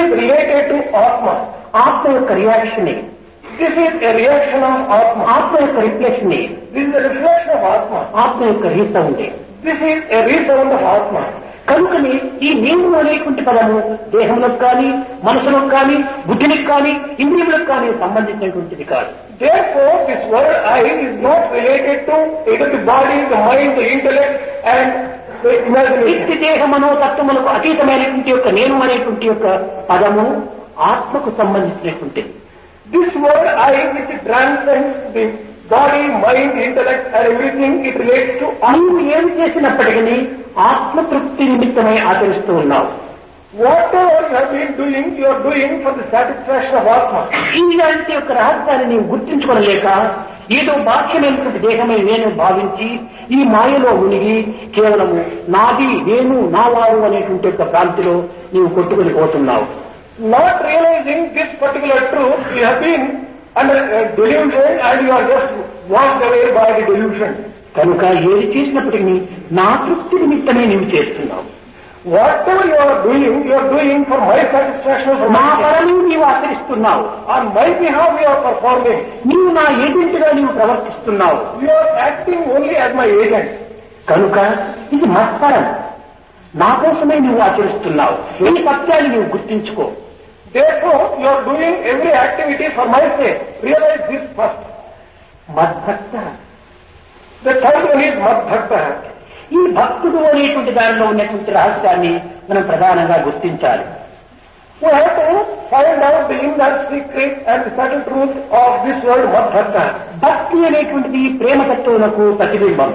is related to Atma. ఆత్మ యొక్క reaction. This is a reaction of Atma. ఆత్మ యొక్క reflection. This is a reflection of Atma. ఆత్మ యొక్క resound. This is a resound of Atma. కనుకని ఈ నేను అనేటువంటి పదము దేహంలోకి కానీ, మనసులకు కానీ, బుద్ధికి కానీ, ఇంద్రియములకు కానీ సంబంధించినటువంటిది కాదు. Therefore, this word I is not related to either the body, the mind, the intellect and the imagination. ఇట్టి దేహ మనోతత్వములకు అతీతమైనటువంటి యొక్క నేను అనేటువంటి యొక్క పదము ఆత్మకు సంబంధించినటువంటిది. This word I, which transcends the body, mind, intellect and everything, it relates to నీవు ఏమి చేసినప్పటికీ ఆత్మతృప్తి నిమిత్తమై ఆచరిస్తూ ఉన్నావు. whatever you have been doing, you are doing for the satisfaction of Atma. ఇలాంటి యొక్క రహస్యాన్ని నీవు గుర్తించుకోలేక ఏదో బాహ్యమైనటువంటి దేహమై నేను భావించి ఈ మాయలో మునిగి కేవలము నాది, నేను, నా వారు అనేటువంటి యొక్క భ్రాంతిలో నీవు కొట్టుకుని పోతున్నావు. Not realizing this particular truth, you have been under delusion and you are just washed away by the delusion. కనుక ఏది చేసినప్పటికీ నా తృప్తి నిమిత్తమే నీవు చేస్తున్నావు. Whatever you are doing for my satisfaction, for నా my పరము నీవు ఆచరిస్తున్నావు. on my behalf you are performing. నీవు నా ఏజెంట్గా నీవు ప్రవర్తిస్తున్నావు. You are acting only as my agent. కనుక ఇది మత్పరం, నా కోసమే నువ్వు ఆచరిస్తున్నావు. ఈ సత్యాన్ని నువ్వు గుర్తించుకో. Therefore, you are doing every activity for my sake. Realize this first. మద్భక్త. The third one is Madbhakta. ఈ భక్తుడు అనేటువంటి దానిలో ఉన్నటువంటి రహస్యాన్ని మనం ప్రధానంగా గుర్తించాలి. We have to find out the inner secret and the subtle truth of this word Madbhakta. భక్తి అనేటువంటిది ప్రేమతత్వమునకు ప్రతిబింబం.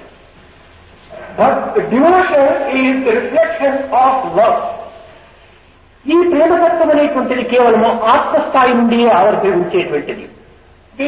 But devotion is the reflection of love. ఈ ప్రేమతత్వం అనేటువంటిది కేవలము ఆత్మస్థాయి నుండి ఆవిర్భవించేటువంటిది. The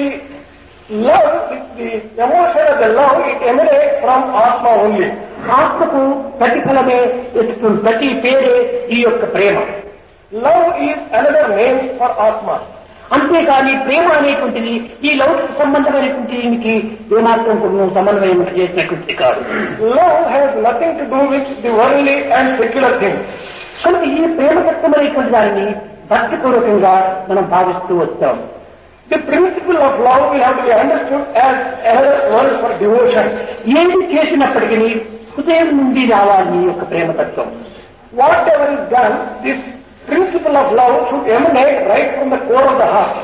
love, the emotion of the love, it emanates from Atma only. ఆత్మకు ప్రతిఫలమే ప్రతి పేరే ఈ యొక్క ప్రేమ. Love is another name for Atma. అంతేకాని ప్రేమ అనేటువంటిది ఈ లౌకిక సంబంధమైనటువంటి దీనికి ఏమాత్రం సమన్వయం చేసినటువంటిది కాదు. Love has nothing to do with the worldly and secular things. కనుక ఈ ప్రేమతత్వం అనేటువంటి దానిని భక్తిపూర్వకంగా మనం భావిస్తూ వచ్చాం. The principle of love will have to be understood as another word for devotion. ఏది చేసినప్పటికీ హృదయం నుండి రావాలి ఈ యొక్క ప్రేమతత్వం. Whatever is done, this principle of love should emanate right from the core of the heart.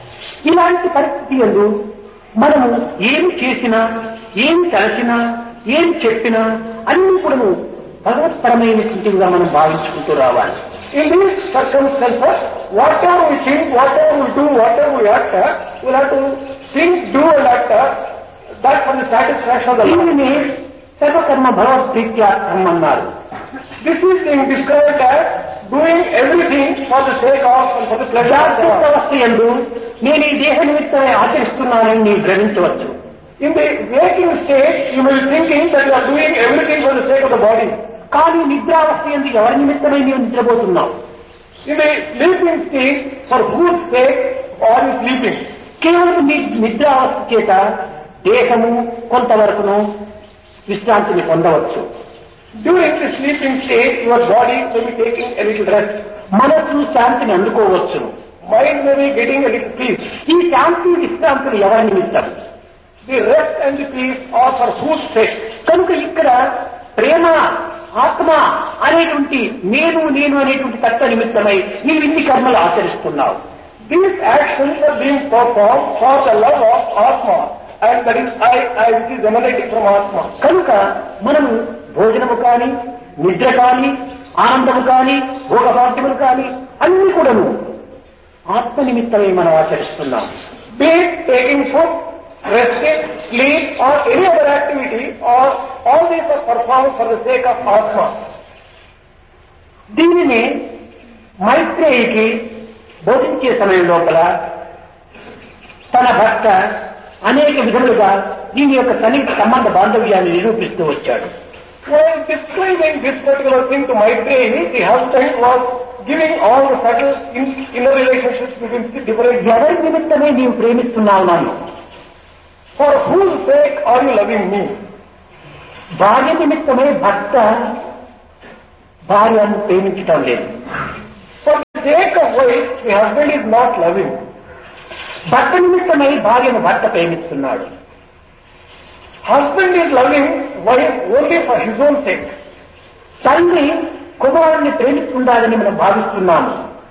ఇలాంటి పరిస్థితి యందు మనము ఏమి చేసినా, ఏమి తలచినా, ఏమి చెప్పినా అన్ని కూడా భగవత్పరమైనటువంటివిగా మనం భావించుకుంటూ రావాలి. In these circumstances, whatever we think, whatever we do, whatever we utter, we'll have to think, do and utter that for the satisfaction of the Lord. దీనిని సర్వకర్మ భగవద్ప్రీత్యార్థం అన్నారు. This is being described as doing everything for the sake of and for the pleasure of God. జాగ్రత్త యందు నేను ఈ దేహ నిమిత్తమే ఆచరిస్తున్నానని నీవు గ్రహించవచ్చు. In the waking state, you will be thinking that you are doing everything for the sake of the body. కానీ నిద్రావస్థ యందు ఎవరి నిమిత్తమై నీవు నిద్రపోతున్నావు? In the sleeping state, for whose sake are you sleeping? కేవలం నీ నిద్రావస్థ చేత దేహము కొంతవరకును విశ్రాంతిని పొందవచ్చు. During the sleeping state, your body may be taking a little rest. మనసు శాంతిని అందుకోవచ్చు. Mind may be getting a little peace. ఈ శాంతి విశ్రాంతులు ఎవరి నిమిత్తం? The rest and the peace are for whose sake? కనుక ఇక్కడ ప్రేమ, ఆత్మ అనేటువంటి నేను అనేటువంటి తత్వ నిమిత్తమై నీవు ఇన్ని కర్మలు ఆచరిస్తున్నావు. These actions are being performed for the love of Atma, and that is I which is emanating from Atma. కనుక మనము భోజనము కానీ, నిద్ర కానీ, ఆనందము కానీ, భోగభాగ్యములు కానీ అన్ని కూడాను ఆత్మ నిమిత్తమై మనం ఆచరిస్తున్నాం. Be it taking food, resting, sleep or any other activity, or all these are performed for the sake of Atma. దీనిని మైత్రేయికి బోధించే సమయం లోపల తన భర్త అనేక విధములుగా దీని యొక్క సన్నిహిత సంబంధ బాంధవ్యాన్ని నిరూపిస్తూ వచ్చాడు. While describing this particular thing to Maitreyi, the husband was giving all the subtle inner relationships between different. ఎవరి నిమిత్తమే నీవు ప్రేమిస్తున్నావు నన్ను? For whose sake are you loving me? భార్య నిమిత్తమే భర్త భార్యను ప్రేమించటం లేదు. For the sake of wife, the husband is not loving. భర్త నిమిత్తమై భార్యను భర్త ప్రేమిస్తున్నాడు. Husband is loving wife only for his own sake. తండ్రి కుమారుణ్ణి ప్రేమిస్తుండాలని మనం భావిస్తున్నాము.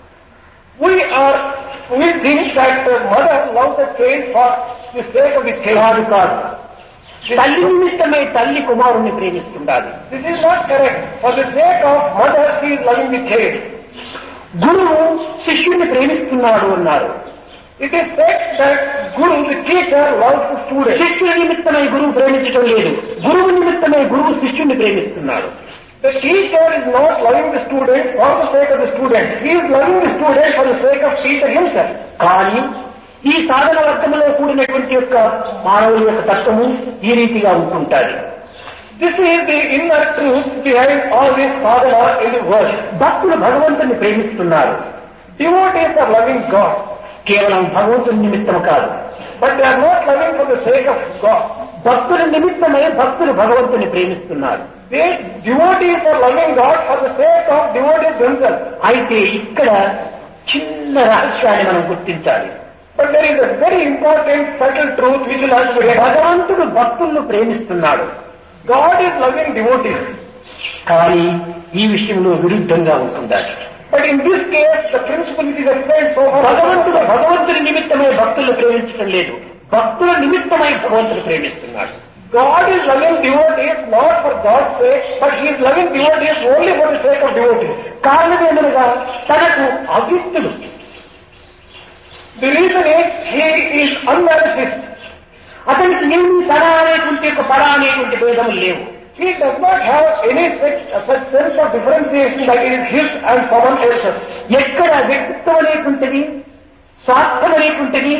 We think that the mother loves the child for the sake of the child. కాదు. తల్లి నిమిత్తమై తల్లి కుమారుణ్ణి ప్రేమిస్తుండాలి. This is not correct. For the sake of mother, she is loving the child. గురువు శిష్యుని ప్రేమిస్తున్నాడు అన్నారు. It is said that Guru, the teacher, loves the student. శిష్యుని నిమిత్తమై గురువు ప్రేమించడం లేదు. గురువు నిమిత్తమై గురువు శిష్యుని ప్రేమిస్తున్నాడు. The teacher is not loving the student for the sake of the student. He is loving the student for the sake of teacher himself. కానీ ఈ సాధన వర్గంలో కూడినటువంటి యొక్క మానవుల యొక్క తత్వము ఈ రీతిగా ఉంటుంటారు. This is the inner truth behind all this sadhana in the world. భక్తులు భగవంతుని ప్రేమిస్తున్నారు. Devotees are loving God. కేవలం భగవంతుని నిమిత్తం కాదు. But they are not loving for the sake of God. భక్తుల నిమిత్తమై భక్తులు భగవంతుని ప్రేమిస్తున్నారు. Devotees are loving God for the sake of devotees themselves. అయితే ఇక్కడ చిన్న రహస్యాన్ని మనం గుర్తించాలి. But there is a very important subtle truth which will have to be realized. భగవంతుడు భక్తులను ప్రేమిస్తున్నాడు. God is loving devotees. కానీ ఈ విషయంలో విరుద్ధంగా ఉంటుండాలి. But in this case, the principle which is explained so far, భగవంతుడి నిమిత్తమై భక్తులను ప్రేమించడం లేదు. భక్తుల నిమిత్తమై భగవంతుడు ప్రేమిస్తున్నాడు. God is loving devotees not for God's sake, but He is loving devotees only for the sake of devotees. కారణమేమనగా తనకు అవ్యక్తుడు. The reason is He is unmanifest. అతనికి ఏమి తన అనేటువంటి యొక్క పర అనేటువంటి భేదములు లేవు. He does not have any such sense of differentiation that it is his and someone else's. ఎక్కడ వ్యక్తిత్వం అనేటువంటిది స్వార్థం అనేటువంటిది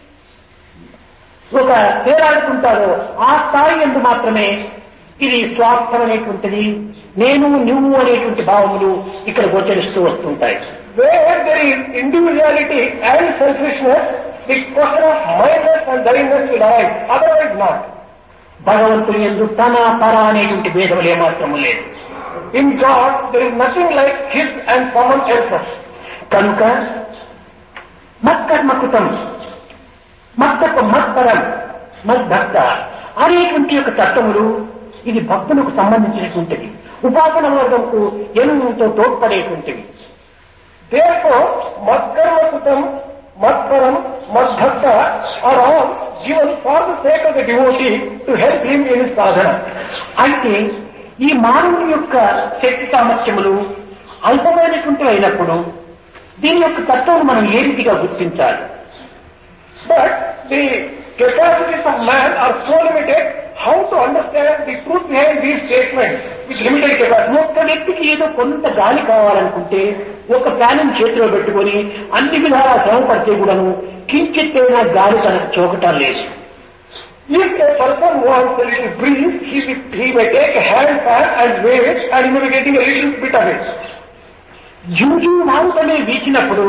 ఒక తేలాడుకుంటారో ఆ స్థాయి ఎందు మాత్రమే ఇది స్వార్థం అనేటువంటిది నేను నువ్వు అనేటువంటి భావములు ఇక్కడ గోచరిస్తూ వస్తుంటాయి. Where there is individuality and selfishness, the question of mindness and thynness will arise. Otherwise not. భగవంతుని యందు తన పర అనేటువంటి భేదములు ఏమాత్రము లేదు. In God there is nothing like his and someone else's. కనుక మత్కర్మకృతం మత్తకు మత్పరం మద్భక్త అనేటువంటి యొక్క తత్వములు ఇది భక్తులకు సంబంధించినటువంటిది. ఉపాసన వర్గంకు ఎంతో తోడ్పడేటువంటివి. Therefore, మత్కర్మకృతం మత్పరం మద్భక్త are all given for the sake of the devotee to help him in his sadhana. అయితే ఈ మానవుని యొక్క శక్తి సామర్థ్యములు అల్పమైనటువంటివి అయినప్పుడు దీని యొక్క తత్వం మనం ఏ రీతిగా గుర్తించాలి? But the capacities of man are so limited. How to understand the truth behind these statements with limited capacity? ఒక్క వ్యక్తికి ఏదో కొంత గాలి కావాలనుకుంటే ఒక ఫ్యాన్ చేతిలో పెట్టుకుని అన్ని విధాలా శ్రమ పడితే కూడాను కించిత్తైనా గాలి తనకు చోకటం లేదు. If a person wants a little breeze, he may take a hand fan and wave it and he may be getting a little bit of it. జూజు మారుతనే వీచినప్పుడు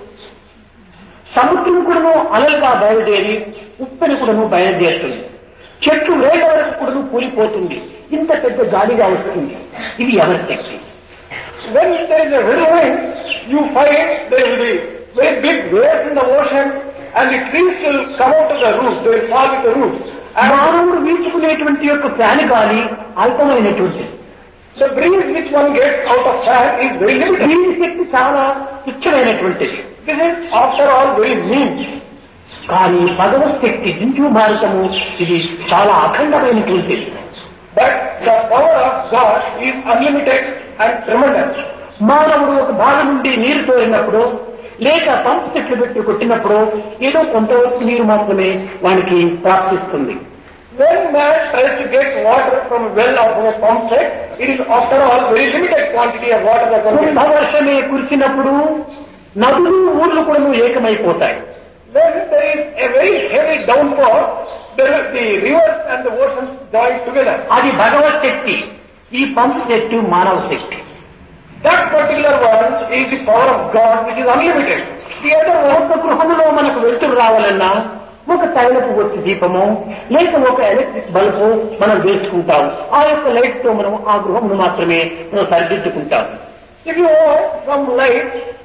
సముద్రం కూడాను అలలుగా బయలుదేరి ఉప్పెని కూడాను బయలుదేరుతుంది. చెట్టు వేల వరకు కూడాను కూలిపోతుంది. ఇంత పెద్ద గాలిగా వస్తుంది. ఇది ఎవరి శక్తి? When there is a heavy wind, you find there will be very big waves in the ocean and the trees will come out of the roots, they will fall with the roots. మానవుడు వీచుకునేటువంటి యొక్క fan గాలి అల్పమైనటువంటిది. The breeze which one gets out of fan is very limited. దీని శక్తి చాలా తుచ్చమైనటువంటిది. This is after all very mean. కానీ భగవత్ శక్తి దించు భారతము ఇది చాలా అఖండమైనటువంటిది. But the power of God is unlimited and tremendous. మానవుడు ఒక భాగం నుండి నీరు తోరినప్పుడు లేక పంపు చెట్లు పెట్టి కొట్టినప్పుడు ఏదో కొంతవరకు నీరు మాత్రమే వానికి ప్రాప్తిస్తుంది. When man tries to get water from a well or from a pump set, it is after all very limited quantity of water that can be. వర్షమే కురిసినప్పుడు నదులు ఊర్లు కూడా ఏకమైపోతాయి. When there is a very heavy downpour, the rivers and the oceans join together. అది భగవత్ శక్తి. ఈ పంపు శక్తి మానవ శక్తి. That particular one is the power of God which is unlimited. The other one, ఒక గృహంలో మనకు వెలుతురు రావాలన్నా ఒక తైలపు వచ్చి దీపము లేక ఒక ఎలక్ట్రిక్ బల్బు మనం వేసుకుంటాం. ఆ యొక్క లైట్ తో మనం ఆ గృహమును మాత్రమే మనం సరిదిద్దుకుంటాం. if you want some light,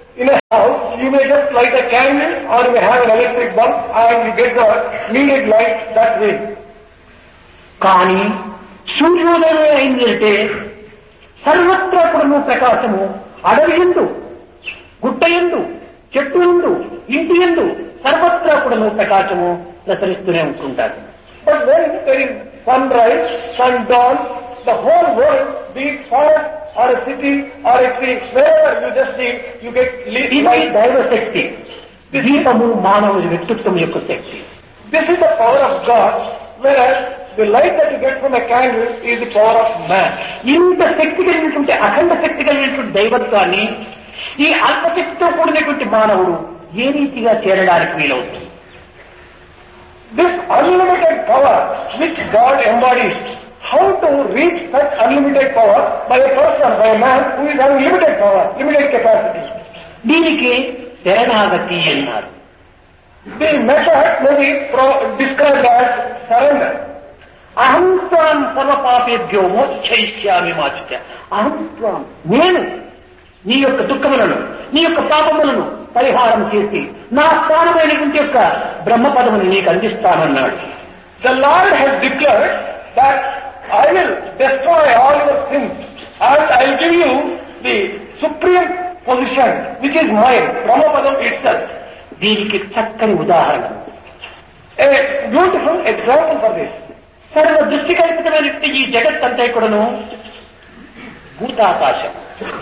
In a house, you may just light a candle or you may have an electric bulb and you get the needed light that way. కానీ సూర్యోదయం అయిందంటే సర్వత్రా కూడా ప్రకాశము అడవి ఎందు, గుట్ట ఎందు, చెట్టు ఎందు, ఇంటి ఎందు సర్వత్రా కూడా ప్రకాశము ప్రసరిస్తూనే ఉంటుంటారు. But when there is sunrise, sundawn, the whole world, be it forest or a city or a tree, wherever you just see, you get ఇది light. దైవశక్తి, దీపము మానవుడి వ్యక్తిత్వం యొక్క శక్తి. This is the power of God, whereas the light that you get from a candle is the power of man. ఇంత శక్తి కలిగినటువంటి అఖండ శక్తి కలిగినటువంటి దైవత్వాన్ని ఈ అల్పశక్తితో కూడినటువంటి మానవుడు ఏ రీతిగా చేరడానికి వీలవుతుంది? This unlimited power which God embodies, how to reach such unlimited power by a person, by a man who is having limited power, limited capacity. దీనికి శరణాగతి అన్నారు. The method may be described as surrender. అహం త్వాం సర్వపాపేభ్యో మోక్షయిష్యామి మాచుచ. అహం త్వాం, నేను నీ యొక్క దుఃఖములను, నీ యొక్క పాపములను పరిహారం చేసి నా స్థానమైనటువంటి యొక్క బ్రహ్మపదమును నీకు అందిస్తానన్నాడు. The Lord has declared that I will destroy all your sins and I will give you the supreme position which is mine, Brahmapadam itself. దీనికి చక్కని ఉదాహరణ, A beautiful example for this. సర్వ దృష్టికల్పితమైనటువంటి ఈ జగత్తంతా కూడాను భూతాకాశం.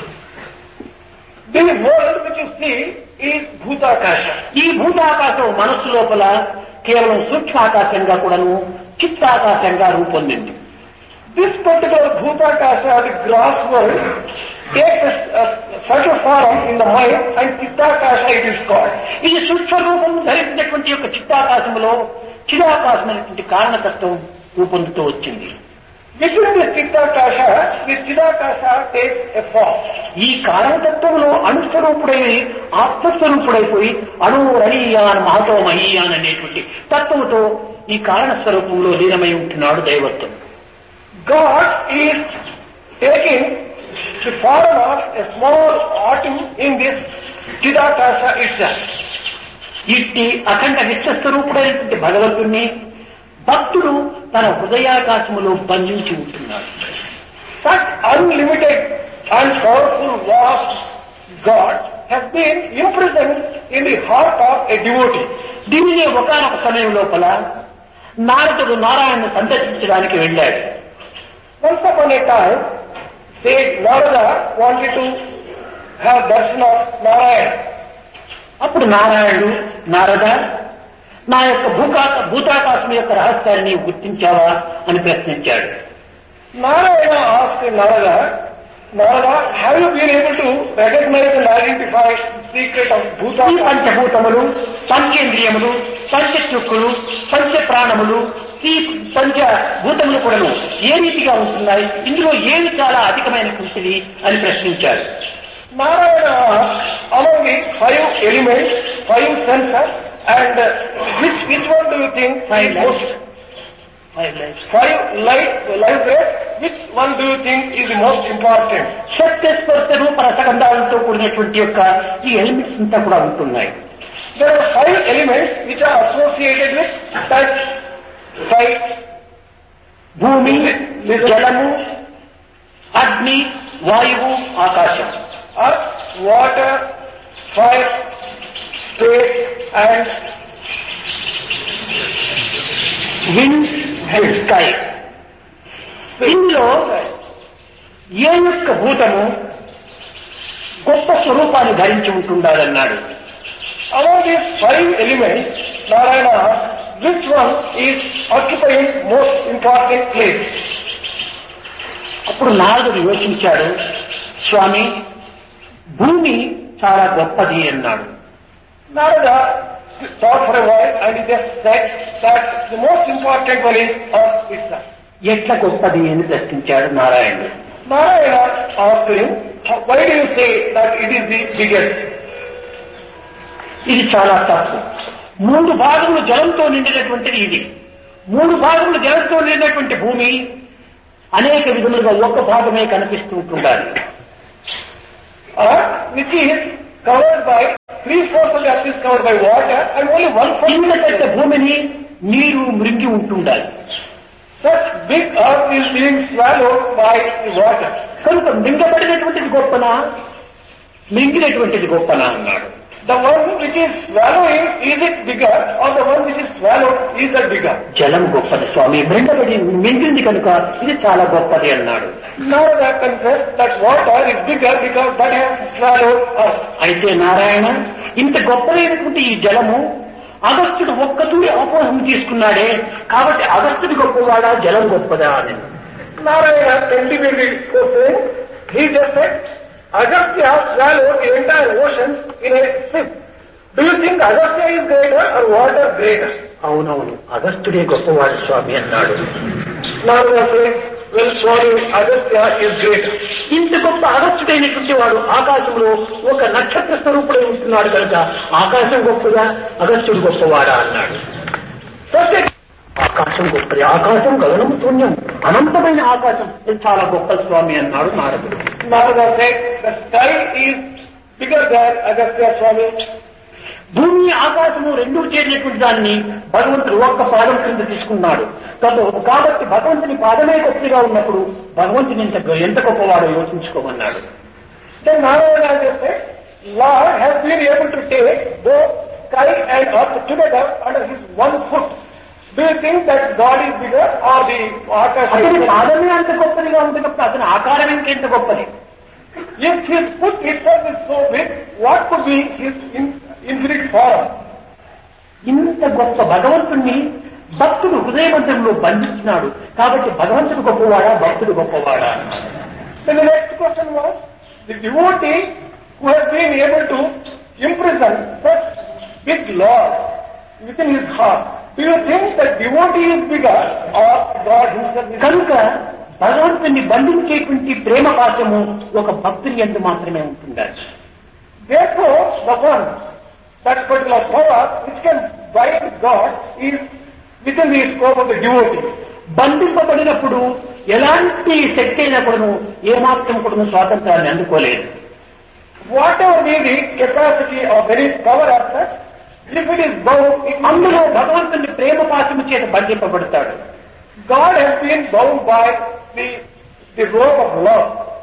The world which you see is Bhutakasha. ఈ భూతాకాశం మనస్సు లోపల కేవలం సూక్ష్మాకాశంగా కూడాను చిత్తాకాశంగా రూపొందింది. This particular Bhutakasha, the gross world, takes such a form in the mind and Chittakasha it is called. ఇది సూక్ష్మ రూపం ధరించినటువంటి యొక్క చిత్తాకాశములో చిదాకాశమైనటువంటి కారణతత్వం రూపొందుతూ వచ్చింది. Within this Chittakasha, this Chidakasha takes a form. ఈ కారణతత్వంలో అణుస్వరూపుడై ఆత్మస్వరూపుడైపోయి అణురనీయాన్ మహతో మహీయాన్ అనేటువంటి తత్వముతో ఈ కారణ స్వరూపంలో లీనమై ఉంటున్నాడు దైవత్వం. God is taking the form of a small atom in this Chidakasha itself. ఇట్టి అఖండ విశ్వస్వరూపుడైనటువంటి భగవంతుణ్ణి భక్తుడు తన హృదయాకాశములో బంధించి ఉంటున్నాడు. Such unlimited and powerful vast God has been imprisoned in the heart of a devotee. దీనినే ఒకనొక సమయం లోపల నారదుడు నారాయణను సందర్శించడానికి వెళ్ళాడు. Once upon a time, sage Narada wanted to have darshan of Narayana. అప్పుడు నారాయణుడు, నారద, నా యొక్క భూతాకాశం యొక్క రహస్యాన్ని నీవు గుర్తించావా అని ప్రశ్నించాడు. Narayana asked Narada, Narada, have you been able to recognize and identify the secret of ఈ Bhutakasha? పంచభూతములు, పంచేంద్రియములు, పంచచక్షులు, పంచప్రాణములు, ఈ పంచభూతములు కూడాను ఏ రీతిగా ఉంటున్నాయి, ఇందులో ఏది చాలా అధికమైనటువంటిది అని ప్రశ్నించారు. Narayana asked, among the 5 elements, 5 senses, and which one do you think is most? 5 life rays, which one do you think is the most important? శక్తిస్పర్శ రూప రసగంధాలతో కూడినటువంటి యొక్క ఈ ఎలిమెంట్స్ అంతా కూడా ఉంటున్నాయి. There are 5 elements which are associated with touch, sight, భూమి, జలము, అగ్ని, వాయువు, ఆకాశం. earth, water, fire, space, and wind and sky. ఇందులో ఏ యొక్క భూతము గొప్ప స్వరూపాన్ని ధరించి ఉంటుండాలన్నాడు. among these 5 elements, Narayana asked, which one is occupying most important place? అప్పుడు నారదుడు యోచించాడు, స్వామి, భూమి చాలా గొప్పది అన్నాడు. Narada thought for a while and he just said that the most important one is earth itself. ఎట్లా గొప్పది అని ప్రశ్నించాడు నారాయణుడు. Narayana asked him, why do you say that it is the biggest? ఇది చాలా తప్పు. 3 భాగములు జలంతో నిండినటువంటిది ఇది. 3 భాగములు జలంతో నిండినటువంటి భూమి అనేక విధములుగా ఒక్క భాగమే కనిపిస్తూ ఉంటుండాలి. Which is covered by 3/4 of the earth is covered by water and only 1/4 ఇంత పెద్ద భూమిని నీరు మృంగి ఉంటుండాలి. Such big earth is being swallowed by the water. కనుక మింగబడినటువంటిది గొప్పనా, మింగినటువంటిది గొప్పనా అన్నాడు. The one which is swallowing, is it bigger, or the one which is swallowed, is it bigger? జలం గొప్పది స్వామి, మింగింది కనుక ఇది చాలా గొప్పది అన్నాడు. Narada confessed that water is bigger because that has swallowed earth. అయితే నారాయణ, ఇంత గొప్పదైనటువంటి ఈ జలము అగస్త్యుడు ఒక్కతూరి అపోహం తీసుకున్నాడే, కాబట్టి అగస్త్యుడు గొప్పవాడా, జలం గొప్పదా అని. Narayana scientifically saying, he just said, Agastya swallowed the entire ocean in a sip. Do you think Agastya is greater or water greater? అవునవును, అగస్త్యుడే గొప్పవాడు స్వామి అన్నాడు. Narada said, well, sorry, Agastya is greater. ఇంత గొప్ప అగస్త్యుడైనటువంటి వాడు ఆకాశంలో ఒక నక్షత్ర స్వరూపుడై ఉంటున్నాడు కనుక ఆకాశం గొప్పదా, అగస్త్యుడు గొప్పవాడా అన్నాడు. ఆకాశం గొప్పది, ఆకాశం గగనము శూన్యం, అనంతమైన ఆకాశం, ఇది చాలా గొప్ప స్వామి అన్నాడు నారదుడు. Narada said, the sky is bigger than Agastya Swami. భూమి ఆకాశము రెండూ చేరినటువంటి దాన్ని భగవంతుడు ఒక్క పాదం కింద తీసుకున్నాడు. కాబట్టి భగవంతుని పాదమే గొప్పగా ఉన్నప్పుడు భగవంతుని ఎంత గొప్పవాడో యోచించుకోమన్నాడు. Then Narayana just said, Lord has been able to take both sky and earth together under his one foot. Do you think that God is bigger or the Akasha? అతని పాదమే అంత గొప్పదిగా ఉంది కాబట్టి అతని ఆకారం ఇంకెంత గొప్పది. If his foot itself is so big, what could be his infinite form? ఇంత గొప్ప భగవంతుణ్ణి భక్తుడు హృదయమంత్రంలో బంధిస్తున్నాడు. కాబట్టి భగవంతుడు గొప్పవాడా, భక్తుడు గొప్పవాడా? Then the next question was, the devotee who has been able to imprison such big Lord within his heart, do you think that devotee is bigger or God himself is కనుక భగవంతుని బంధించేటువంటి ప్రేమ పాశము ఒక భక్తుని యందు మాత్రమే ఉంటుండాలి. Therefore, the one, that particular power which can bind God is within the scope of the devotee. బంధింపబడినప్పుడు ఎలాంటి శక్తి అయినా కూడాను ఏమాత్రం కూడాను స్వాతంత్రాన్ని అందుకోలేదు. Whatever be the capacity of any power as such, if it is bound, అందులో భగవంతుని ప్రేమ పాశము చేత బంధింపబడతాడు. God has been bound by the rope of love.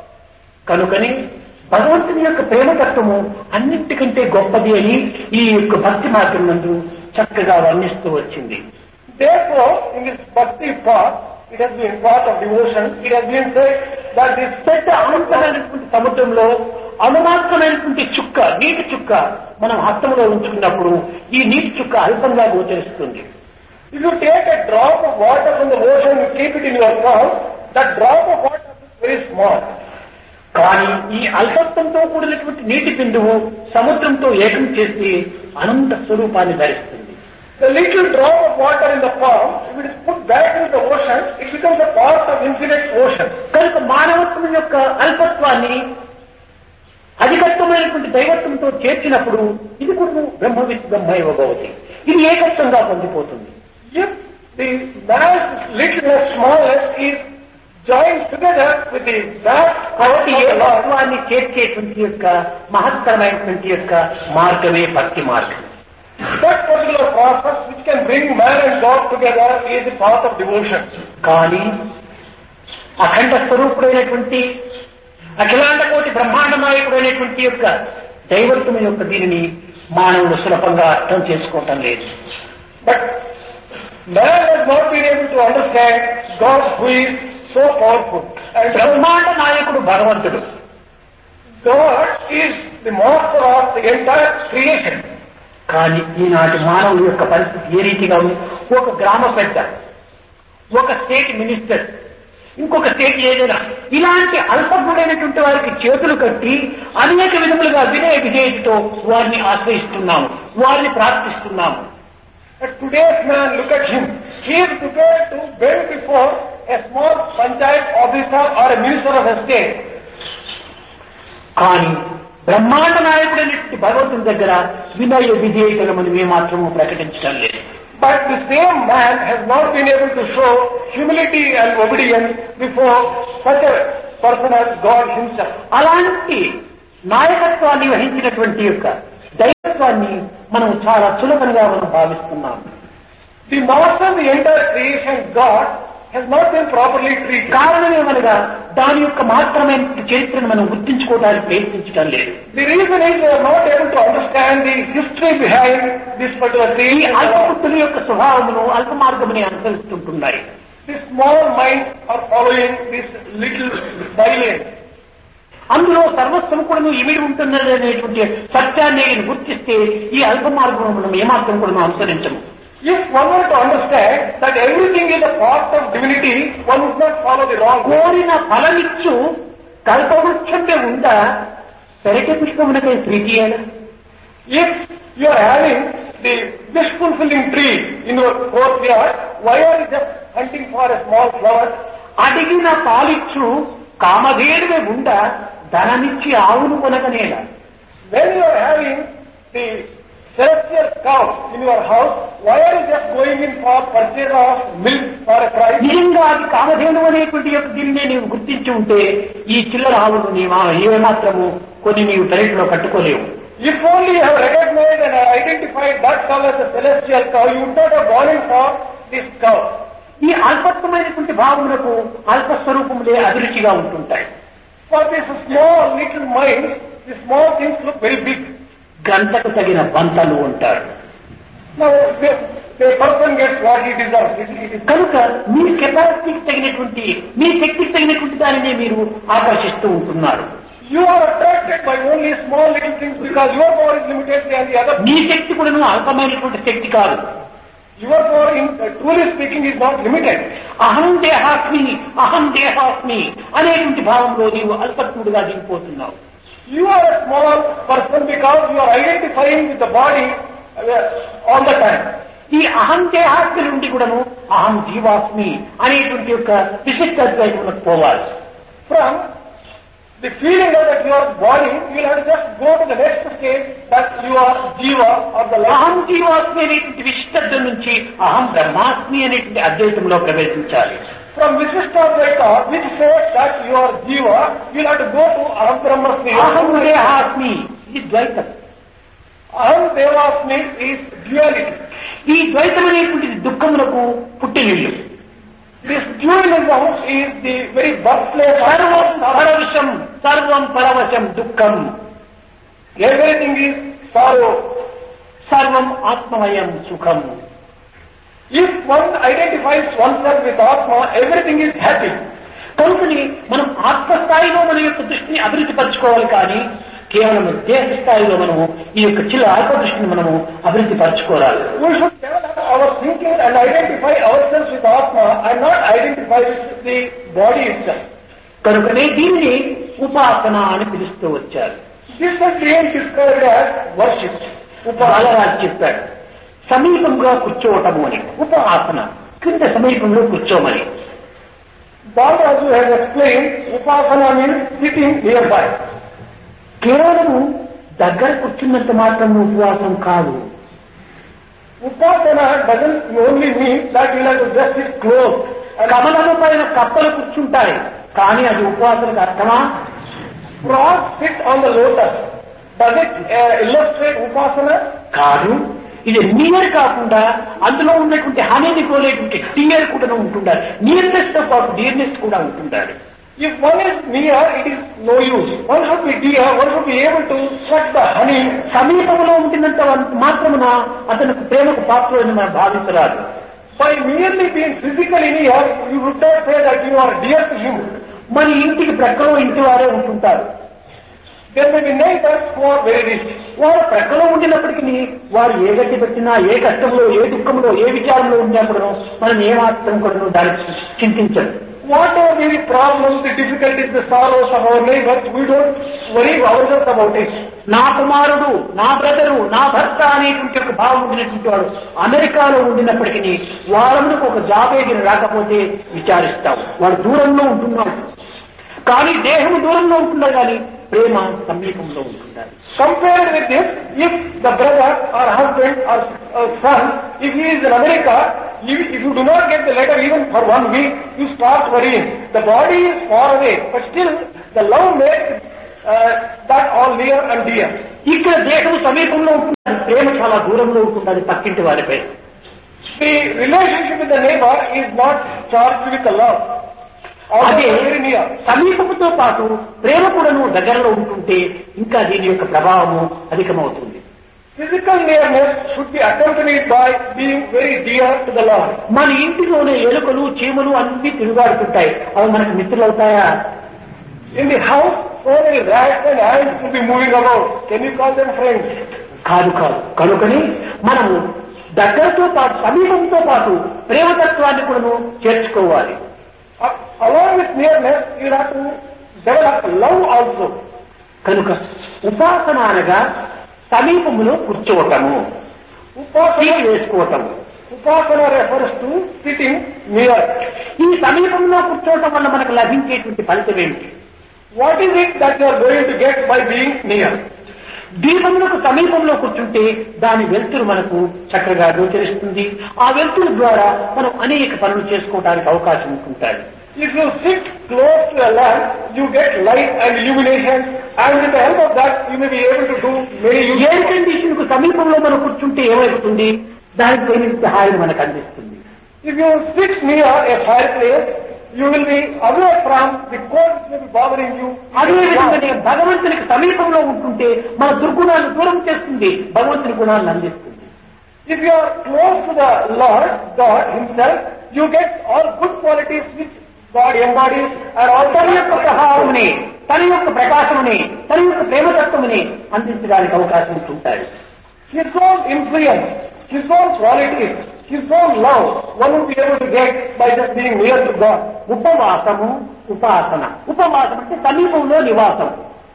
కనుకని భగవంతుని యొక్క ప్రేమతత్వము అన్నింటికంటే గొప్పది అని ఈ యొక్క భక్తి మార్గం నందు చక్కగా వర్ణిస్తూ వచ్చింది. Therefore, in this bhakti path, it has been path of devotion, it has been said that this పెద్ద అనంతమైనటువంటి సముద్రంలో అనుమాత్రమైనటువంటి చుక్క, నీటి చుక్క మనం హస్తంలో ఉంచుకున్నప్పుడు ఈ నీటి చుక్క అల్పంగా గోచరిస్తుంది. if you take a drop of water from the ocean, you keep it in your palm, that drop of water is very small. కానీ ఈ అల్పత్వంతో కూడినటువంటి నీటి బిందువు సముద్రంతో ఏకం చేసి అనంత స్వరూపాన్ని ధరిస్తుంది. The little drop of water in the palm, if it is put back into the ocean, it becomes a part of infinite ocean. కనుక మానవత్వం యొక్క అల్పత్వాన్ని అధికత్వమైనటువంటి దైవత్వంతో చేర్చినప్పుడు ఇది కూడా బ్రహ్మవిద్బ్రహ్మైవ భవతి, ఇది ఏకత్వంగా పొందిపోతుంది. If the man's littleness, smallness is joined together with the vast కాబట్టి power of the Lord, ఏకత్వాన్ని చేర్చేటువంటి యొక్క మహత్తరమైనటువంటి యొక్క మార్గమే భక్తి మార్గం. that particular process which can bring man and God together is the path of devotion. కానీ అఖండ స్వరూపుడైనటువంటి అఖిలాండ కోటి బ్రహ్మాండ నాయకుడైనటువంటి యొక్క దైవత్వం యొక్క దీనిని మానవుడు సులభంగా అర్థం చేసుకోవటం లేదు. But man has not been able to understand God who is so powerful. And బ్రహ్మాండ నాయకుడు భగవంతుడు. God is the master of the entire creation. కానీ ఈనాటి మానవుడి యొక్క పరిస్థితి ఏ రీతిగా ఉంది? ఒక గ్రామ పెద్ద, ఒక స్టేట్ మినిస్టర్, ఇంకొక స్టేట్ ఏదైనా ఇలాంటి అల్పజ్ఞుడైనటువంటి వారికి చేతులు కట్టి అనేక విధములుగా వినయ విధేయతతో వారిని ఆశ్రయిస్తున్నాము, వారిని ప్రార్థిస్తున్నాము. But today's man, look at him. He is prepared to bend before a small panchayat officer or a minister of a state. కానీ బ్రహ్మాండ నాయకుడైనటువంటి భగవంతుని దగ్గర వినయ విధేయతలు మనం ఏమాత్రము ప్రకటించడం లేదు. But the same man has not been able to show humility and obedience before such a person as God himself. అలాంటి నాయకత్వాన్ని వహించినటువంటి యొక్క దైవత్వాన్ని మనం చాలా చులకనగా మనం భావిస్తున్నాం. The master of the entire creation, God, has not been properly treated. కారణమేమనగా దాని యొక్క మాత్రమే చరిత్రను మనం గుర్తించుకోవడానికి ప్రయత్నించడం లేదు. The reason is we are not able to understand the history behind this particular ఈ creation. అల్పబుద్ధుల యొక్క స్వభావమును అల్ప మార్గముని అనుసరిస్తుంటున్నాయి. The small minds are following this little bylane. అందులో సర్వస్వం కూడా ఇమిడి ఉంటున్నది అనేటువంటి సత్యాన్ని నేను గుర్తిస్తే ఈ అల్ప మార్గము మనం ఏమాత్రం కూడా మనం అనుసరించము. If one were to understand that everything is a part of divinity, one would not follow the wrong way. కోరిన ఫలమిచ్చు కల్పవృక్షంపై ఉందా పెరటి పుష్పమునకై ప్రీతియేనా? If you are having the wish fulfilling tree in your courtyard, why are you just hunting for a small flower? అడిగిన పాలిచ్చు కామధేనువే ఉందా ధనమిచ్చి ఆవును కొనకనేలా? When you are having the celestial cow in your house, why are you just going in for purchase of milk for a price? నిజంగా అది కామధేను అనేటువంటి యొక్క దీన్ని నీవు గుర్తించి ఉంటే ఈ చిల్లర ఆవును నీవు ఏమాత్రము కొన్ని నీవు పెరటిలో కట్టుకోలేవు. If only you have recognized and identified that cow as a celestial cow, you would not have gone in for this cow. ఈ అల్పత్వమైనటువంటి భావములకు అల్పస్వరూపములే అభిరుచిగా ఉంటుంటాయి. For this small little mind, the small things look very big. గంటకు తగిన బంతలు ఉంటారు. Now, the person gets what he deserves. It is కనుక మీ కెపాసిటీకి తగినటువంటి మీ శక్తికి తగినటువంటి దానినే మీరు ఆకర్షిస్తూ ఉంటున్నారు. You are attracted by only small little things because your power is limited and the other. మీ శక్తి కూడా అల్పమైనటువంటి శక్తి కాదు. Your power, truly speaking, is not limited. అహం దేహాస్మి అనేటువంటి భావంలో నీవు అల్పత్ముడిగా దిగిపోతున్నావు. You are a small person because you are identifying with the body all the time. ఈ అహం దేహాస్మి నుండి కూడాను అహం జీవాస్మి అనేటువంటి యొక్క విశిష్టత్వానికి పోవాలి. From the feeling that you are body, you will have to just go to the next stage that you are jiva or the life. అహం జీవాస్మి అనేటువంటి విశిష్టత్వం నుంచి అహం బ్రహ్మాస్మి అనేటువంటి అద్వైతంలో ప్రవేశించాలి. From Visishtadvaita, which says that you are jiva, you will have to go to Aham Brahmasmi. అహం దేహాస్మి ఇది ద్వైతం. Aham Devasmi is duality. ఈ ద్వైతం అనేటువంటిది దుఃఖములకు పుట్టినిల్లు. This dualism is the very birthplace of సర్వం పరవశం సర్వం పరవశం దుఃఖం. everything is sorrow. సర్వం ఆత్మమయం సుఖం. If one identifies oneself with Atma, everything is happy. కనుకని మనం ఆత్మస్థాయిలో మన యొక్క దృష్టిని అభివృద్ధి పరచుకోవాలి కానీ కేవలం దేహ స్థాయిలో మనము ఈ యొక్క చిన్న అల్ప దృష్టిని మనము అభివృద్ధి పరచుకోవాలి. We should develop our thinking and identify ourselves with Atma and not identify with the body itself. కనుకనే దీన్ని ఉపాసన అని పిలుస్తూ వచ్చారు. This is being described as worship. Balaraju చెప్పాడు సమీపంగా కూర్చోవటము అని. ఉపాసన కింద సమీపంలో కూర్చోమని. Balraju has explained Upasana means sitting nearby. కేవలము దగ్గర కూర్చున్నంత మాత్రం ఉపవాసం కాదు. Upasana doesn't only mean that you have to just sit close. కమలము పైన కప్పలు కూర్చుంటాయి కానీ అది ఉపవాసనకు అర్థమా? Frogs sit on the lotus. Does it illustrate Upasana? కాదు. ఇది నియర్ కాకుండా అందులో ఉన్నటువంటి హానిని కోలేటువంటి టియర్ కూడా ఉంటుండాలి. నియర్నెస్ తో పాటు డియర్నెస్ కూడా ఉంటుండాలి. If one is near, it is no use. One should be dear, one should be able to suck the honey. సమీపంలో ఉంటున్నంత మాత్రమున అతనికి ప్రేమకు పాత్రని మనం భావించరాదు. By merely being physically near, you would not say that you are dear to him. మన ఇంటికి ప్రక్కలో ఇంటి వారే ఉంటుంటారు. There may be neighbors who are very rich. వారు ప్రక్కలో ఉండినప్పటికీ వారు ఏ గట్టి పెట్టినా ఏ కష్టంలో ఏ దుఃఖంలో ఏ విచారంలో ఉన్నప్పుడు మనం ఏమాత్రం కూడా దానికి చింతించరు. Whatever the problems, the difficulties, the sorrows of our neighbors, we don't worry ourselves about it. నా కుమారుడు నా బ్రదరు నా భర్త అనేటువంటి ఒక భావం ఉండినటువంటి వాడు అమెరికాలో ఉండినప్పటికీ వాళ్ళకు ఒక జాబ్ ఏగిన రాకపోతే విచారిస్తాం. వాడు దూరంలో ఉంటున్నాడు కానీ దేహము దూరంలో ఉంటున్నారు కానీ ప్రేమ సమీపంలో ఉంటున్నారు. Compared with this, if the brother or husband or son, if he is in America, if you do not get the letter even for 1 week, you start worrying. The body is far away, but still the love makes that all near and dear. ఇక్కడ దేహం సమీపంలో ఉంటుంది, ప్రేమ చాలా దూరంలో ఉంటుంది, అది పక్కింటి వారిపై. The relationship with the neighbor is not charged with the love. అదే సమీపంతో పాటు ప్రేమ కూడాను దగ్గరలో ఉంటుంటే ఇంకా దీని యొక్క ప్రభావము అధికమవుతుంది. Physical nearness should be accompanied by being very dear to the Lord. మన ఇంటిలోనే ఎలుకలు చీమలు అన్ని తిరుగాడుతుంటాయి, అవి మనకు మిత్రులు అవుతాయా? In the house, so many rats and ants will be moving about. Can you call them friends? కాదు. కనుకని మనము దగ్గరతో పాటు సమీపంతో పాటు ప్రేమతత్వాన్ని కూడాను చేర్చుకోవాలి. Along with nearness, you have to develop love also. కనుక ఉపాసన అనగా సమీపములో కూర్చోవటము, ఉపాసన వేసుకోవటము. Upasana refers to sitting near. ఈ సమీపంలో కూర్చోవటం వల్ల మనకు లభించేటువంటి ఫలితం ఏమిటి? What is it that you are going to get by being near? దీపములకు సమీపంలో కూర్చుంటే దాని వెలుతురు మనకు చక్కగా గోచరిస్తుంది. ఆ వెలుతురు ద్వారా మనం అనేక పనులు చేసుకోవడానికి అవకాశం ఉంటుంటాయి. If you sit close to a lamp, you get light and illumination, and with the help of that, you may be able to do many useful. Air condition కు సమీపంలో మనం కూర్చుంటే ఏమవుతుంది? దానికి తగిన సహాయం మనకు అందిస్తుంది. If you sit near a fireplace, you will be away from the cold which may be bothering you. అదేవిధంగా భగవంతునికి సమీపంలో ఉంటుంటే మన దుర్గుణాలను దూరం చేస్తుంది, భగవంతుని గుణాలను అందిస్తుంది. If you are close to the Lord, God Himself, you get all good qualities which God embodies and all తన యొక్క ప్రభావముని, తన యొక్క ప్రకాశముని, తన యొక్క ప్రేమతత్వముని అందించడానికి అవకాశం ఉంటుంటాయి. His own influence, His own qualities, His own love, one will be able to get by just being near to God. ఉపవాసము, ఉపాసన. ఉపవాసం అంటే సమీపంలో నివాసం.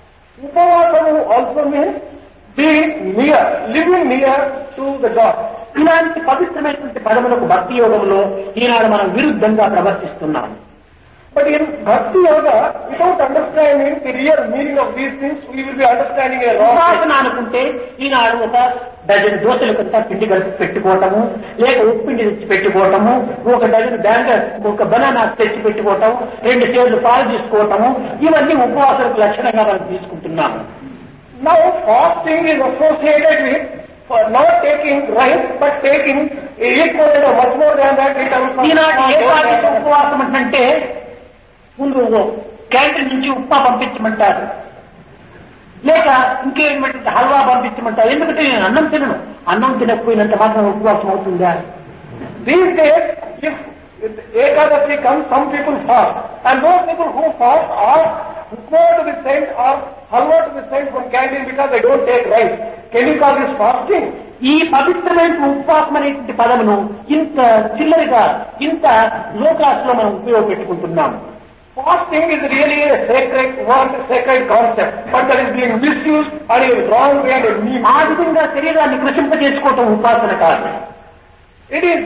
Upavasamu also means being near, living near to the God. ఇలాంటి పవిత్రమైనటువంటి పదములకు భక్తి యోగంలో ఈనాడు మనం విరుద్ధంగా ప్రవర్తిస్తున్నాం. But in Bhakti Yoga, without understanding the real meaning of these things, we will be understanding a wrong. ఉపాసన అనుకుంటే ఈనాడు ఒక డజన్ దోశలు కొంత పిండి కలిపి పెట్టుకోవటము, లేక ఉప్పిండి తెచ్చి పెట్టుకోవటము, ఒక డజన్ బ్యాంగర్, ఒక బనానా తెచ్చి పెట్టుకోవటము, 2 సేర్లు పాలు తీసుకోవటము, ఇవన్నీ ఉపవాసాలకు లక్షణంగా మనం తీసుకుంటున్నాము. Now fasting is associated with not taking rice, but taking equal or much more than that in terms of. ఈనాడు ఏకాదశి ఉపవాసం అంటే ముందు క్యాంటీన్ నుంచి ఉప్మా పంపించమంటారు, లేక ఇంకేమంటే హల్వా పంపించమంటారు. ఎందుకంటే నేను అన్నం తినను, అన్నం తినకపోయినంత మాత్రం ఉపవాసం అవుతుందా? These days, if Ekadasi comes, some people fast, and those people who fast are upma to be sent or halwa to be sent from canteen because they don't take rice. Can you call this fasting? ఈ పవిత్రమైన ఉపవాసం అనేటువంటి పదమును ఇంత చిల్లరిగా, ఇంత లోకాస్లో మనం ఉపయోగపెట్టుకుంటున్నాం. Fasting is really a sacred word, sacred concept, but that is being misused and in wrong way and mean. ఆ విధంగా శరీరాన్ని కృషింపజేసుకోవటం ఉపాసన కాదు. It is,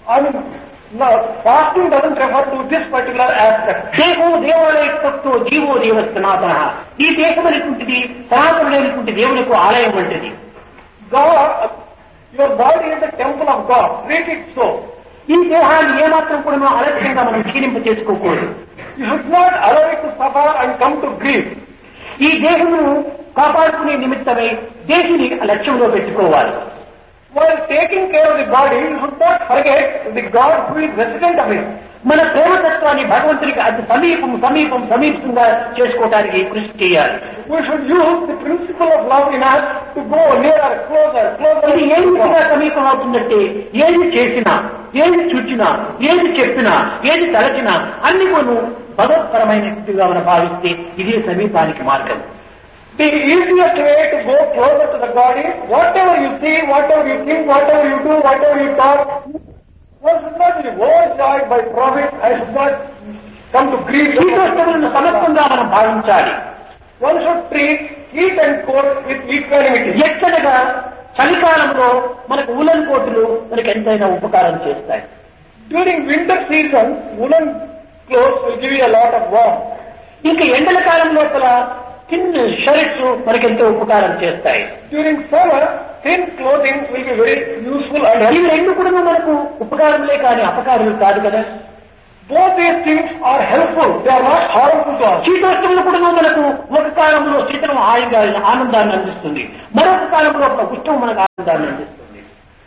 no, fasting doesn't refer to this particular aspect. దేహో దేవాలయత్తో GO దేవ సనాతన. ఈ దేశం అనేటువంటిది సనాతనుడైనటువంటి దేవునికి ఆలయం వంటిది. God, your body is the temple of God. Treat it so. ఈ దేహాన్ని ఏమాత్రం కూడా మనం అలక్ష్యంగా మనం క్షీణింప చేసుకోకూడదు. You should not allow it to suffer and come to grief. ఈ దేహమును కాపాడుకునే నిమిత్తమై దేహిని లక్ష్యంలో పెట్టుకోవాలి. While taking care of the body, you should not forget the God who is resident of it. మన ప్రేమతత్వాన్ని భగవంతునికి అతి సమీపంగా చేసుకోవడానికి కృషి చేయాలి. We should use the principle of love in us to go nearer, closer. ఇది ఏ విధంగా సమీపం అవుతుందంటే ఏది చేసినా, ఏది చూచినా, ఏది చెప్పినా, ఏది తలచినా అన్ని కొను భగవత్పరమైనట్టుగా మనం భావిస్తే ఇదే సమీపానికి మార్గం. The easiest way to go closer to the God is whatever you see, whatever you think, whatever you do, whatever you talk, one should not be overjoyed by profit. I should not come to grief. శీతోష్ణములను సమత్వంగా మనం భావించాలి. One should treat heat and cold with equanimity. ఎక్కడగా చలికాలంలో మనకు woollen కోటులు మనకు ఎంతైనా ఉపకారం చేస్తాయి. During winter season, woolen clothes will give you a lot of warmth. ఇంకా ఎండల కాలం లోపల థిన్ షర్ట్స్ మనకెంతో ఉపకారం చేస్తాయి. During summer, thin clothing will be very useful and ఇవి రెండు కూడా మనకు ఉపకారములే కానీ అపకారులు కాదు కదా. Both these things are helpful. They are not harmful to us. శీతోష్ణములు కూడా మనకు ఒక కాలంలో శీతలం హాయిగా ఆనందాన్ని అందిస్తుంది, మరొక కాలంలో ఒక ఉష్ణం మనకు ఆనందాన్ని అందిస్తుంది.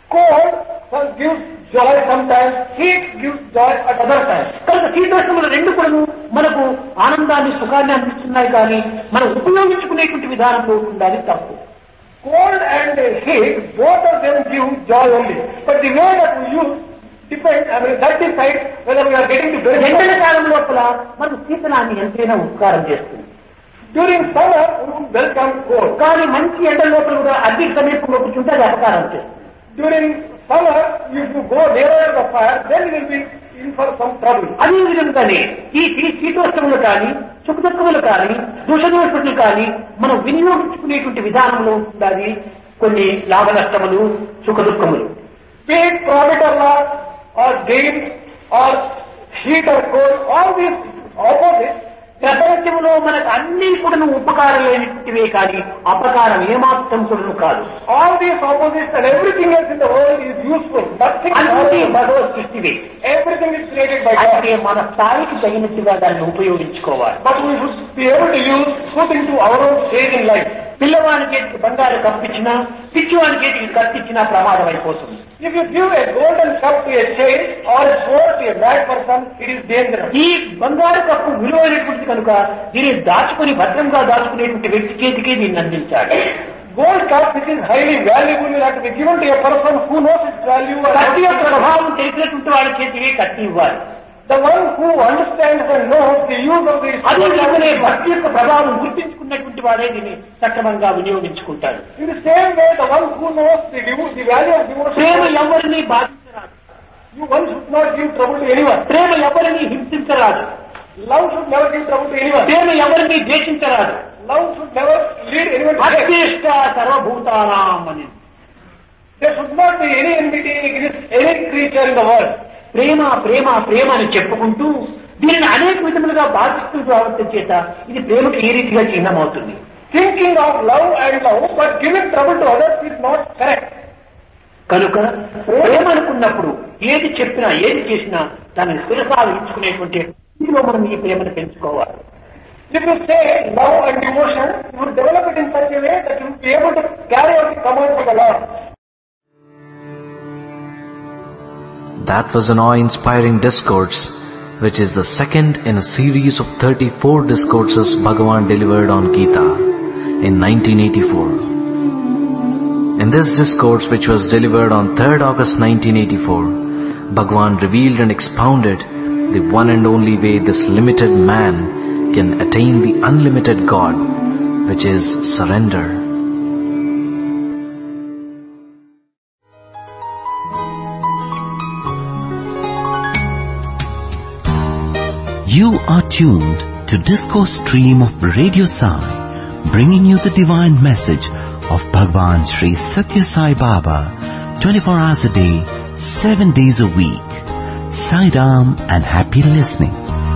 Cold gives joy sometimes, heat gives joy at other times. కనుక శీతోష్ణములు రెండు కూడా మనకు ఆనందాన్ని సుఖాన్ని అందిస్తున్నాయి, కానీ మనం ఉపయోగించుకునేటువంటి విధానంలో ఉండాలి తప్పు. Cold and heat, both of them give joy only. But the way that we use depends, that decides whether we are getting the benefit. ఎండల కాలం లోపల మనకు శీతలాన్ని ఎంతైనా ఉపకారం చేస్తుంది. During summer, we will welcome cold. కానీ మంచి ఎండ లోపల కూడా అగ్ని సమీపంలో కూర్చుంటే అది అపకారం చేస్తుంది. During summer, if you go nearer the fire, then you will be in for some trouble. అదే విధంగానే ఈ శీతోష్ణములు కానీ సుఖదుఖములు కానీ దోషదోషములు కానీ మనం వినియోగించుకునేటువంటి విధానంలో ఉండాలి కొన్ని లాభ నష్టములు సుఖదుఖములు. Be it profit or loss, or gain, or heat or cold, all these opposites. ప్రపంచంలో మనకు అన్ని కూడా ఉపకారం లేనివే కానీ అపకారం ఏమాత్రం కూడా కాదు. All these opposites and everything else in the world is useful. Nothing అన్ని భగవత్ సృష్టివే. Everything is created by God. అంటే మన స్థాయికి తగినట్టుగా దాన్ని ఉపయోగించుకోవాలి. But we should be able to use according to our own stage in life. పిల్లవాని చేతికి బంగారు కప్పించినా పిచ్చివాని చేతికి కత్తిచ్చినా ప్రమాదం అయిపోతుంది. If you give a golden cup to a child or a sword to a bad person, it is dangerous. ఈ బంగారు cup విలువైనటువంటి కనుక దీన్ని దాచుకుని భద్రంగా దాచుకునేటువంటి వ్యక్తి చేతికి దీన్ని అందించాలి. Gold cup, which is highly valuable, will have to be given to a person who knows its value. కత్తి యొక్క ప్రభావం తెలిసినటువంటి వాడి చేతికి కత్తి ఇవ్వాలి. The one who understands and knows the use of this. అదే విధంగానే భక్తి యొక్క ప్రభావం గుర్తించుకున్నటువంటి వాడే దీన్ని సక్రమంగా వినియోగించుకుంటాడు. In the same way, the one who knows the value of devotion. ప్రేమ ఎవరిని బాధించరాదు. One should not give trouble to anyone. ప్రేమ ఎవరిని హింసించరాదు. Love should never give trouble to anyone. ప్రేమ ఎవరిని ద్వేషించరాదు. Love should never lead anyone to hate. అద్వేష్ట సర్వభూతానాం అని. There should not be any enmity against any creature in the world. ప్రేమ ప్రేమ ప్రేమ అని చెప్పుకుంటూ దీనిని అనేక విధములుగా బాధిస్తూ రావడం చేత ఇది ప్రేమకు ఏ రీతిగా చిహ్నమవుతుంది. Thinking of love and love, but giving trouble to others is not correct. కనుక ప్రేమ అనుకున్నప్పుడు ఏది చెప్పినా ఏది చేసినా దాన్ని శిరసావించుకునేటువంటి స్థితిలో మనం ఈ ప్రేమను పెంచుకోవాలి. If you say love and devotion, you will develop it in such a way that you will be able to carry out the commands of the Lord. That was an awe-inspiring discourse, which is the second in a series of 34 discourses Bhagavan delivered on Gita in 1984. In this discourse, which was delivered on 3rd August 1984, Bhagavan revealed and expounded the one and only way this limited man can attain the unlimited God, which is surrender. You are tuned to Discourse Stream of Radio Sai, bringing you the divine message of Bhagwan Sri Satya Sai Baba, 24 hours a day, 7 days a week. Sai Ram and happy listening.